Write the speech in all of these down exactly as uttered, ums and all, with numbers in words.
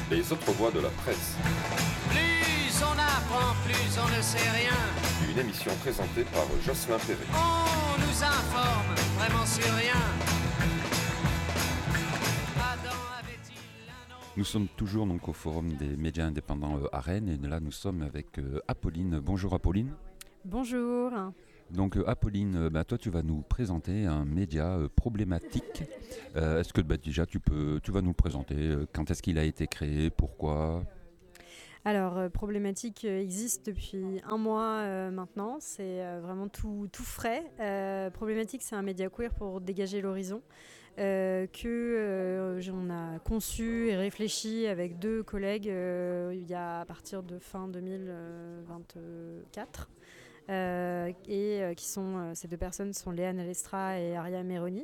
Les autres voix de la presse. Plus on apprend, plus on ne sait rien. Une émission présentée par Jocelyn Perret. On nous informe vraiment sur rien. Adam avait-il un nom? Nous sommes toujours donc au Forum des médias indépendants euh, à Rennes et là nous sommes avec euh, Apolline. Bonjour Apolline. Bonjour. Donc euh, Apolline, euh, bah, toi tu vas nous présenter un média euh, problématique. Euh, est-ce que bah, déjà tu peux, tu vas nous le présenter, euh, quand est-ce qu'il a été créé, pourquoi? Alors, euh, Problématique euh, existe depuis un mois euh, maintenant, c'est euh, vraiment tout, tout frais. Euh, Problématique, c'est un média queer pour dégager l'horizon euh, que euh, on a conçu et réfléchi avec deux collègues euh, il y a à partir de fin deux mille vingt-quatre. Euh, et euh, qui sont, euh, ces deux personnes sont Léane Alestra et Aria Meroni.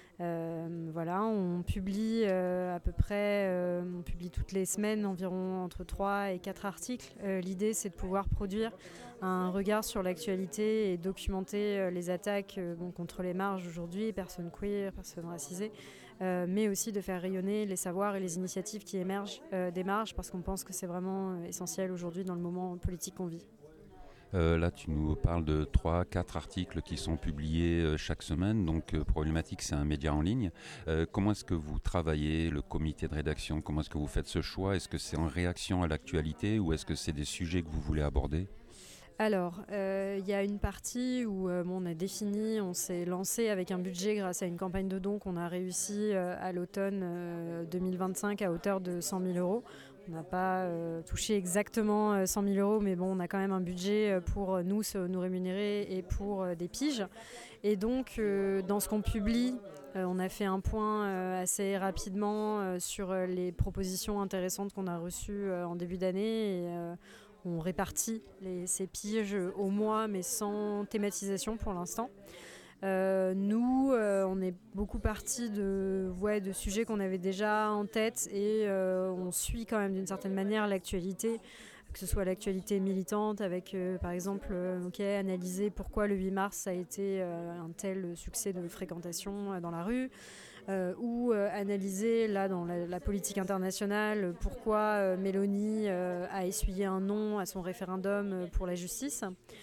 Euh, voilà, on publie euh, à peu près, euh, on publie toutes les semaines environ entre trois et quatre articles. Euh, l'idée, c'est de pouvoir produire un regard sur l'actualité et documenter euh, les attaques euh, bon, contre les marges aujourd'hui, personnes queer, personnes racisées, euh, mais aussi de faire rayonner les savoirs et les initiatives qui émergent euh, des marges, parce qu'on pense que c'est vraiment euh, essentiel aujourd'hui dans le moment politique qu'on vit. Euh, là, tu nous parles de trois quatre articles qui sont publiés euh, chaque semaine. Donc, euh, Problématique, c'est un média en ligne. Euh, comment est-ce que vous travaillez, le comité de rédaction? Comment est-ce que vous faites ce choix? Est-ce que c'est en réaction à l'actualité ou est-ce que c'est des sujets que vous voulez aborder? Alors, il euh, y a une partie où euh, bon, on a défini, on s'est lancé avec un budget grâce à une campagne de dons qu'on a réussi euh, à l'automne euh, deux mille vingt-cinq à hauteur de cent mille euros. On n'a pas euh, touché exactement euh, cent mille euros, mais bon, on a quand même un budget pour euh, nous, se, nous rémunérer et pour euh, des piges. Et donc, euh, dans ce qu'on publie, euh, on a fait un point euh, assez rapidement euh, sur euh, les propositions intéressantes qu'on a reçues euh, en début d'année. Et, euh, on répartit les, ces piges au mois, mais sans thématisation pour l'instant. Euh, nous, euh, on est beaucoup partis de, ouais, de sujets qu'on avait déjà en tête et euh, on suit quand même d'une certaine manière l'actualité, que ce soit l'actualité militante avec euh, par exemple euh, okay, analyser pourquoi le huit mars a été euh, un tel succès de fréquentation euh, dans la rue, euh, ou euh, analyser là dans la, la politique internationale pourquoi euh, Mélanie euh, a essuyé un non à son référendum pour la justice.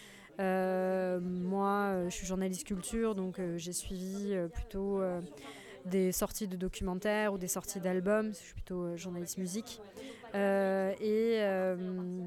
Euh, moi, euh, je suis journaliste culture, donc euh, j'ai suivi euh, plutôt euh, des sorties de documentaires ou des sorties d'albums. Je suis plutôt euh, journaliste musique. Euh, et, euh,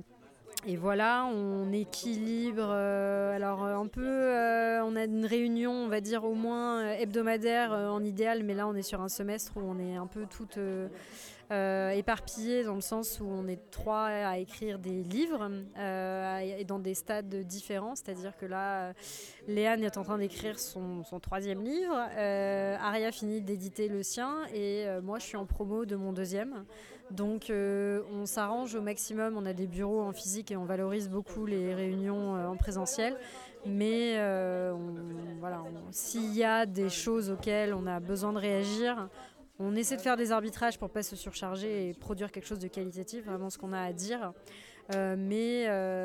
et voilà, on équilibre. Euh, alors un peu, euh, on a une réunion, on va dire au moins euh, hebdomadaire euh, en idéal, mais là on est sur un semestre où on est un peu toutes euh, Euh, éparpillés dans le sens où on est trois à écrire des livres euh, et dans des stades différents, c'est-à-dire que là Léane est en train d'écrire son, son troisième livre, euh, Aria finit d'éditer le sien et euh, moi je suis en promo de mon deuxième, donc euh, on s'arrange au maximum, on a des bureaux en physique et on valorise beaucoup les réunions euh, en présentiel, mais euh, on, voilà, on, s'il y a des choses auxquelles on a besoin de réagir, on essaie de faire des arbitrages pour ne pas se surcharger et produire quelque chose de qualitatif, vraiment ce qu'on a à dire. Euh, mais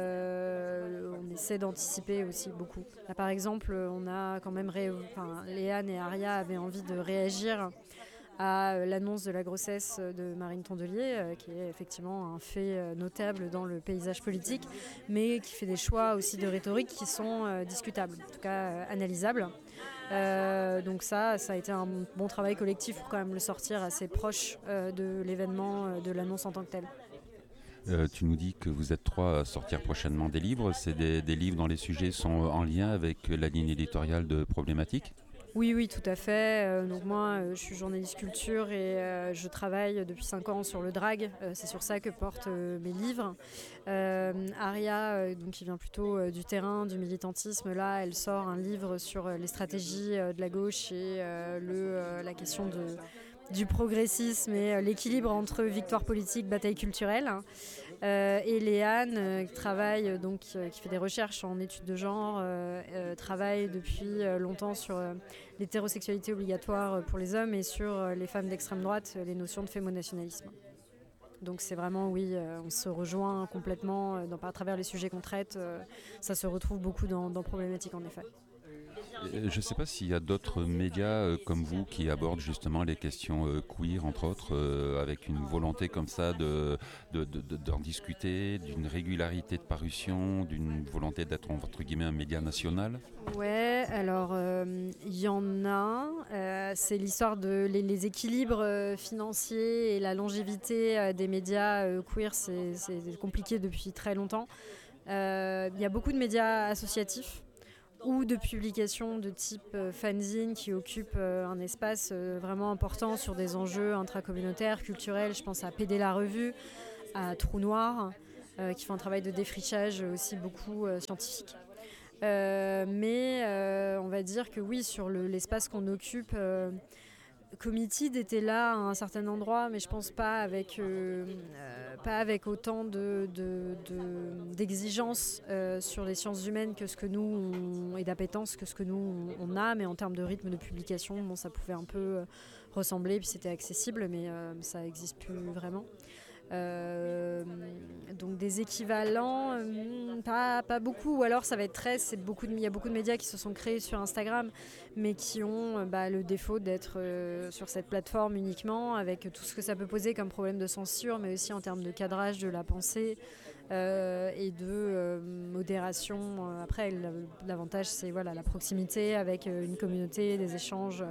euh, on essaie d'anticiper aussi beaucoup. Là, par exemple, on a quand même ré... enfin, Léane et Aria avaient envie de réagir à l'annonce de la grossesse de Marine Tondelier, euh, qui est effectivement un fait euh, notable dans le paysage politique, mais qui fait des choix aussi de rhétorique qui sont euh, discutables, en tout cas euh, analysables. Euh, donc ça, ça a été un bon travail collectif pour quand même le sortir assez proche euh, de l'événement, euh, de l'annonce en tant que telle. Euh, tu nous dis que vous êtes trois à sortir prochainement des livres. C'est des, des livres dont les sujets sont en lien avec la ligne éditoriale de Problématique? Oui, oui, tout à fait. Euh, donc moi, euh, je suis journaliste culture et euh, je travaille depuis cinq ans sur le drag. Euh, c'est sur ça que portent euh, mes livres. Euh, Aria, euh, donc, qui vient plutôt euh, du terrain, du militantisme, là, elle sort un livre sur euh, les stratégies euh, de la gauche et euh, le, euh, la question de, du progressisme et euh, l'équilibre entre victoire politique, bataille culturelle. Euh, et Léane, euh, qui travaille, donc, euh, qui fait des recherches en études de genre, euh, euh, travaille depuis euh, longtemps sur euh, l'hétérosexualité obligatoire pour les hommes et sur euh, les femmes d'extrême droite, les notions de fémonationalisme. Donc c'est vraiment, oui, euh, on se rejoint complètement euh, dans, à travers les sujets qu'on traite. Euh, ça se retrouve beaucoup dans, dans Problématique, en effet. Je ne sais pas s'il y a d'autres médias euh, comme vous qui abordent justement les questions euh, queer, entre autres, euh, avec une volonté comme ça de, de, de, de, d'en discuter, d'une régularité de parution, d'une volonté d'être entre guillemets un média national. Ouais, alors il euh, y en a. Euh, c'est l'histoire de les, les équilibres euh, financiers et la longévité euh, des médias euh, queer, c'est, c'est compliqué depuis très longtemps. Il euh, y a beaucoup de médias associatifs ou de publications de type euh, fanzine qui occupent euh, un espace euh, vraiment important sur des enjeux intracommunautaires, culturels. Je pense à P D la Revue, à Trou Noir, euh, qui font un travail de défrichage aussi beaucoup euh, scientifique. Euh, mais euh, on va dire que oui, sur le, l'espace qu'on occupe, euh, Committed était là à un certain endroit, mais je pense pas avec, euh, euh, pas avec autant de, de, de, d'exigences euh, sur les sciences humaines que ce que nous, on, et d'appétence que ce que nous, on, on a, mais en termes de rythme de publication, bon, ça pouvait un peu ressembler, puis c'était accessible, mais euh, ça n'existe plus vraiment. Euh, donc des équivalents, euh, pas, pas beaucoup, ou alors ça va être très, c'est beaucoup de, il y a beaucoup de médias qui se sont créés sur Instagram, mais qui ont euh, bah, le défaut d'être euh, sur cette plateforme uniquement, avec tout ce que ça peut poser comme problème de censure, mais aussi en termes de cadrage de la pensée euh, et de euh, modération. Après, l'avantage c'est voilà, la proximité avec euh, une communauté, des échanges.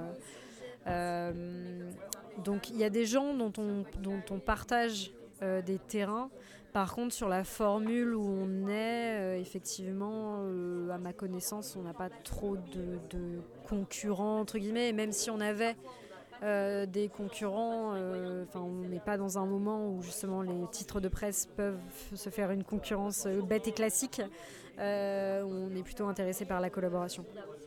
Euh, donc il y a des gens dont on, dont on partage Euh, des terrains. Par contre, sur la formule où on est, euh, effectivement, euh, à ma connaissance, on n'a pas trop de, de concurrents, entre guillemets. Et même si on avait euh, des concurrents, euh, on n'est pas dans un moment où justement les titres de presse peuvent se faire une concurrence bête et classique. Euh, on est plutôt intéressé par la collaboration.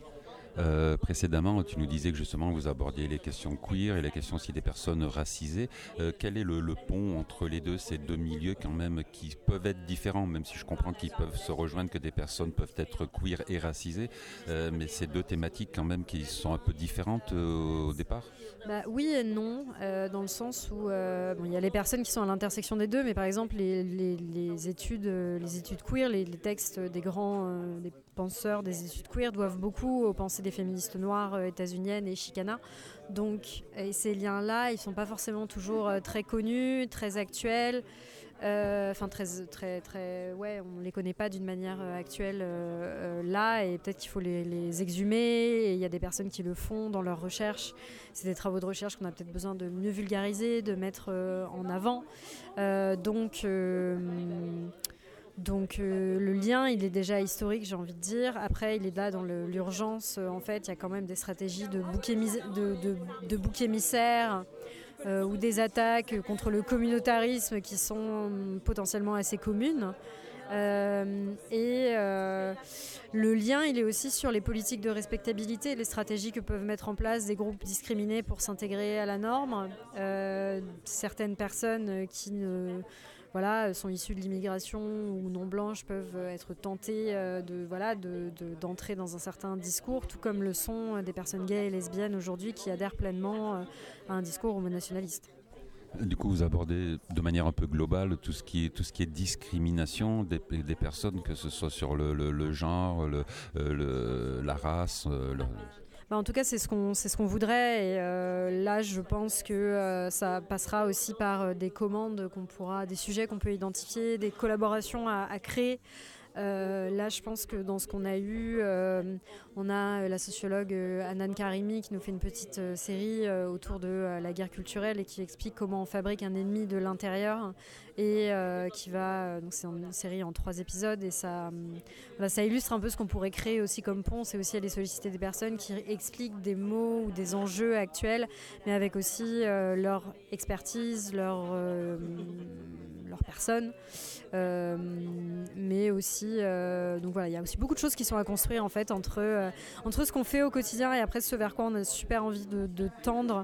Euh, précédemment, tu nous disais que justement vous abordiez les questions queer et les questions aussi des personnes racisées. Euh, quel est le, le pont entre les deux, ces deux milieux quand même qui peuvent être différents, même si je comprends qu'ils peuvent se rejoindre, que des personnes peuvent être queer et racisées, euh, mais ces deux thématiques quand même qui sont un peu différentes euh, au départ? Bah, oui et non, euh, dans le sens où euh, bon, y a les personnes qui sont à l'intersection des deux, mais par exemple les, les, les, études, euh, les études queer, les, les textes des grands euh, des penseurs des études queer doivent beaucoup aux pensées des féministes noires euh, états-uniennes et Chicana. Donc et ces liens-là, ils ne sont pas forcément toujours euh, très connus, très actuels. Enfin, euh, très, très, très, ouais, on les connaît pas d'une manière euh, actuelle euh, euh, là, et peut-être qu'il faut les, les exhumer. Il y a des personnes qui le font dans leurs recherches. C'est des travaux de recherche qu'on a peut-être besoin de mieux vulgariser, de mettre euh, en avant. Euh, donc, euh, donc euh, le lien, il est déjà historique, j'ai envie de dire. Après, il est là dans le, l'urgence. En fait, il y a quand même des stratégies de bouc, émis- de, de, de bouc émissaire. Euh, ou des attaques contre le communautarisme qui sont potentiellement assez communes. Euh, et euh, le lien, il est aussi sur les politiques de respectabilité, les stratégies que peuvent mettre en place des groupes discriminés pour s'intégrer à la norme. Euh, certaines personnes qui ne... Voilà, sont issus de l'immigration ou non blanches peuvent être tentées euh, de, voilà, de, de, d'entrer dans un certain discours, tout comme le sont des personnes gays et lesbiennes aujourd'hui qui adhèrent pleinement euh, à un discours homonationaliste. Du coup, vous abordez de manière un peu globale tout ce qui est, tout ce qui est discrimination des, des personnes, que ce soit sur le, le, le genre, le, le, la race. Le... Bah en tout cas, c'est ce qu'on, c'est ce qu'on voudrait. Et euh, là, je pense que euh, ça passera aussi par euh, des commandes qu'on pourra, des sujets qu'on peut identifier, des collaborations à, à créer. Euh, là, je pense que dans ce qu'on a eu, euh, on a la sociologue euh, Hanan Karimi qui nous fait une petite euh, série euh, autour de euh, la guerre culturelle et qui explique comment on fabrique un ennemi de l'intérieur et euh, qui va, donc c'est une série en trois épisodes et ça, euh, ça illustre un peu ce qu'on pourrait créer aussi comme pont. C'est aussi aller solliciter des personnes qui expliquent des mots ou des enjeux actuels, mais avec aussi euh, leur expertise, leur, euh, leur personne. Euh, mais aussi euh, donc voilà, il y a aussi beaucoup de choses qui sont à construire en fait entre, euh, entre ce qu'on fait au quotidien et après ce vers quoi on a super envie de, de tendre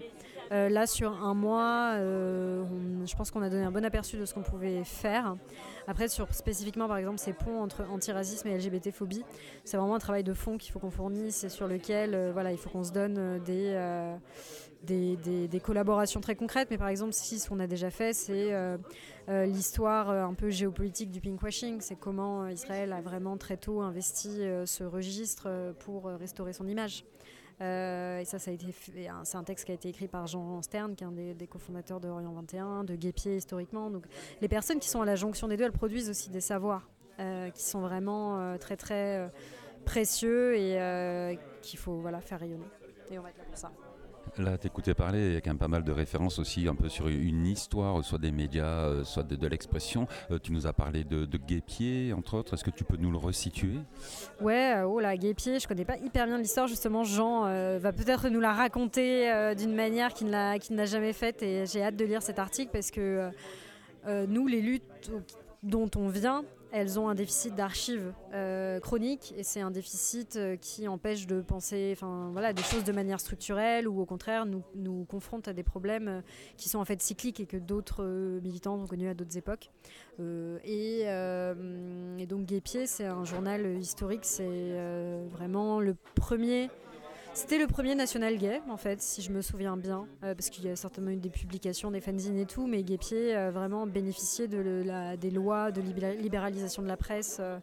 Euh, là, sur un mois, euh, on, je pense qu'on a donné un bon aperçu de ce qu'on pouvait faire. Après, sur spécifiquement, par exemple, ces ponts entre antiracisme et L G B T-phobie, c'est vraiment un travail de fond qu'il faut qu'on fournisse et sur lequel euh, voilà, il faut qu'on se donne euh, des, euh, des, des, des collaborations très concrètes. Mais par exemple, si ce qu'on a déjà fait, c'est euh, euh, l'histoire euh, un peu géopolitique du pinkwashing. C'est comment euh, Israël a vraiment très tôt investi euh, ce registre euh, pour euh, restaurer son image. Euh, et ça, ça a été fait, c'est un texte qui a été écrit par Jean Stern, qui est un des, des cofondateurs de Orient vingt et un, de Guépier historiquement. Donc, les personnes qui sont à la jonction des deux, elles produisent aussi des savoirs euh, qui sont vraiment euh, très très euh, précieux et euh, qu'il faut voilà, faire rayonner. Et on va être là pour ça. Là, t'écoutais parler, il y a quand même pas mal de références aussi un peu sur une histoire, soit des médias, euh, soit de, de l'expression. Euh, tu nous as parlé de, de Guépier, entre autres. Est-ce que tu peux nous le resituer ? Ouais, euh, oh là, Guépier, je connais pas hyper bien l'histoire. Justement, Jean euh, va peut-être nous la raconter euh, d'une manière qu'il n'a, qu'il n'a jamais faite. Et j'ai hâte de lire cet article parce que euh, nous, les luttes dont on vient, elles ont un déficit d'archives euh, chronique et c'est un déficit euh, qui empêche de penser enfin, voilà, des choses de manière structurelle ou au contraire nous, nous confronte à des problèmes euh, qui sont en fait cycliques et que d'autres euh, militants ont connus à d'autres époques. Euh, et, euh, et donc Guépier, c'est un journal historique, c'est euh, vraiment le premier... C'était le premier national gay, en fait, si je me souviens bien, euh, parce qu'il y a certainement eu des publications, des fanzines et tout, mais Guépier a euh, vraiment bénéficié de le, la, des lois de libéralisation de la presse euh,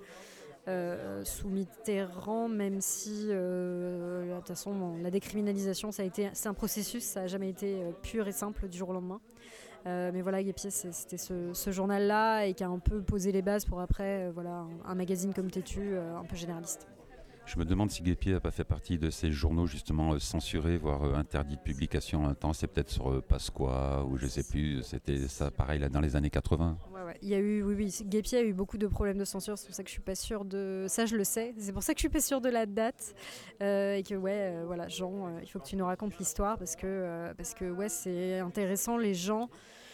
euh, sous Mitterrand, même si, euh, de toute façon, bon, la décriminalisation, ça a été, c'est un processus, ça n'a jamais été euh, pur et simple du jour au lendemain. Euh, mais voilà, Guépier, c'était ce, ce journal-là et qui a un peu posé les bases pour après, euh, voilà, un, un magazine comme Tétu, euh, un peu généraliste. Je me demande si Guépier n'a pas fait partie de ces journaux justement euh, censurés, voire euh, interdits de publication un temps. C'est peut-être sur euh, Pasqua ou je ne sais plus. C'était ça pareil là dans les années quatre-vingts. Ouais, ouais. Il y a eu, oui, oui. Guépier a eu beaucoup de problèmes de censure. C'est pour ça que je suis pas sûre de. Ça, je le sais. C'est pour ça que je suis pas sûre de la date euh, et que ouais, euh, voilà, Jean, euh, il faut que tu nous racontes l'histoire parce que euh, parce que ouais, c'est intéressant. Les gens.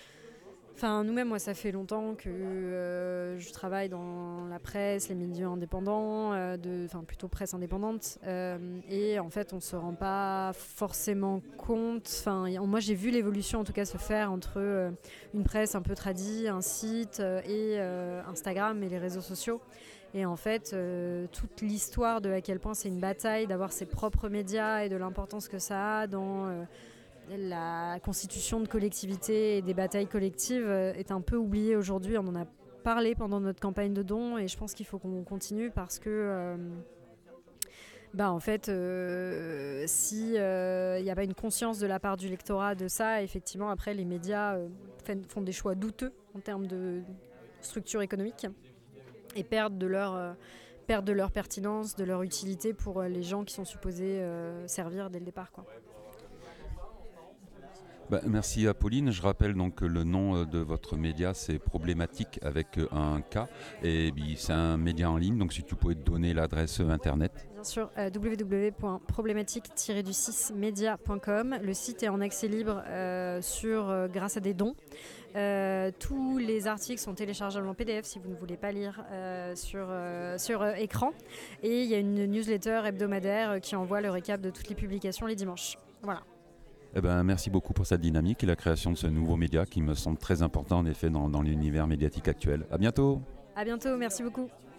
Enfin, nous-mêmes, moi, ça fait longtemps que euh, je travaille dans la presse, les médias indépendants, euh, de, enfin plutôt presse indépendante, euh, et en fait, on se rend pas forcément compte. Enfin, moi, j'ai vu l'évolution, en tout cas, se faire entre euh, une presse un peu tradie, un site euh, et euh, Instagram et les réseaux sociaux. Et en fait, euh, toute l'histoire de à quel point c'est une bataille d'avoir ses propres médias et de l'importance que ça a dans euh, la constitution de collectivités et des batailles collectives est un peu oubliée aujourd'hui. On en a parlé pendant notre campagne de dons et je pense qu'il faut qu'on continue parce que euh, bah en fait euh, si il euh, n'y a pas une conscience de la part du lectorat de ça, effectivement après les médias euh, font des choix douteux en termes de structure économique et perdent de leur euh, perdent de leur pertinence, de leur utilité pour les gens qui sont supposés euh, servir dès le départ, quoi. Bah, merci Apolline. Je rappelle donc que le nom de votre média c'est Problématique avec un K et puis c'est un média en ligne, donc si tu pouvais te donner l'adresse internet. Bien sûr, euh, w w w point problématique tiret du six média point com. Le site est en accès libre euh, sur, euh, grâce à des dons. Euh, tous les articles sont téléchargeables en P D F si vous ne voulez pas lire euh, sur, euh, sur euh, écran. Et il y a une newsletter hebdomadaire euh, qui envoie le récap de toutes les publications les dimanches. Voilà. Eh ben, merci beaucoup pour cette dynamique et la création de ce nouveau média qui me semble très important en effet dans, dans l'univers médiatique actuel. À bientôt. À bientôt, merci beaucoup.